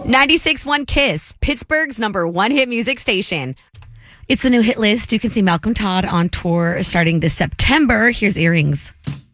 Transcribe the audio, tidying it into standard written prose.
96.1 Kiss, Pittsburgh's #1 hit music station. It's the new hit list. You can see Malcolm Todd on tour starting this September. Here's Earrings.